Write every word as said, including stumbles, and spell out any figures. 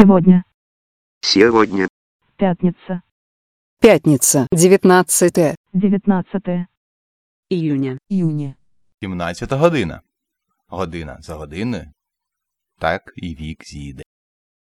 Сегодня. Сегодня. Пятница. Пятница, девятнадцатое Девятнадцатое. Июня. Июня. сімнадцята година. Година за годиною. Так і вік зійде.